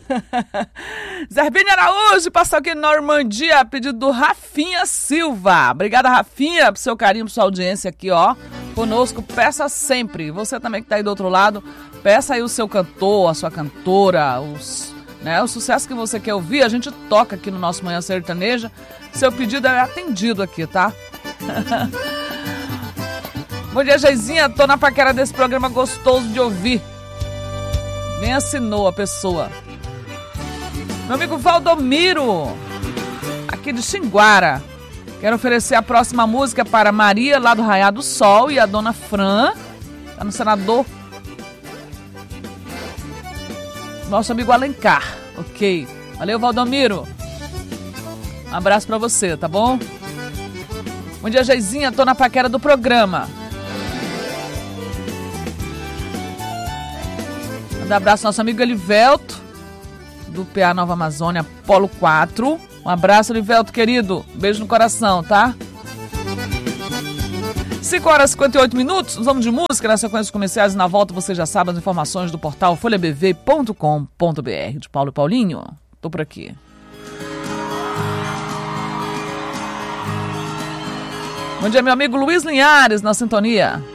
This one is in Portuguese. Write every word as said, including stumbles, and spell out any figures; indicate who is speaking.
Speaker 1: Zerbini Araújo, passou aqui na Normandia, a pedido do Rafinha Silva. Obrigada, Rafinha, pro seu carinho, pro sua audiência aqui, ó. Conosco, peça sempre. Você também que tá aí do outro lado, peça aí o seu cantor, a sua cantora, os, né, o sucesso que você quer ouvir, a gente toca aqui no nosso Manhã Sertaneja. Seu pedido é atendido aqui, tá? Bom dia, Geizinha, tô na paquera desse programa gostoso de ouvir. Nem assinou a pessoa. Meu amigo Valdomiro, aqui de Xinguara. Quero oferecer a próxima música para Maria, lá do Raiar do Sol, e a Dona Fran, tá no Senador. Nosso amigo Alencar. Ok. Valeu, Valdomiro. Um abraço pra você, tá bom? Bom dia, Geizinha, tô na paquera do programa. Manda um abraço ao nosso amigo Elivelto, do P A Nova Amazônia, Polo quatro. Um abraço, Elivelto, querido. Beijo no coração, tá? cinco horas e cinquenta e oito minutos. Vamos de música na sequência dos comerciais. E na volta você já sabe as informações do portal folha b v ponto com ponto b r. De Paulo e Paulinho. Tô por aqui. Bom dia, meu amigo Luiz Linhares, na sintonia.